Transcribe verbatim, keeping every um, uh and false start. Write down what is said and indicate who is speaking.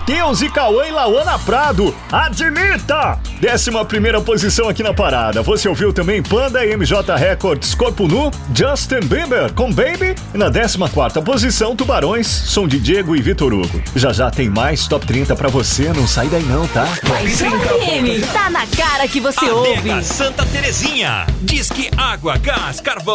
Speaker 1: Matheus e Cauã e Lauana Prado. Admita! Décima primeira posição aqui na parada. Você ouviu também Panda e M J Records, Corpo Nu, Justin Bieber com Baby. E na décima quarta posição, Tubarões, som de Diego e Vitor Hugo. Já já tem mais Top trinta pra você, não sai daí não, tá?
Speaker 2: Mais F M, tá na cara que você ouve.
Speaker 3: Santa Terezinha, diz que água, gás, carvão.